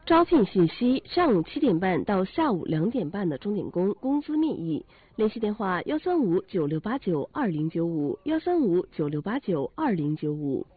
招聘信息：上午7点半到下午2点半的钟点工，工资面议。联系电话：13596892095，13596892095。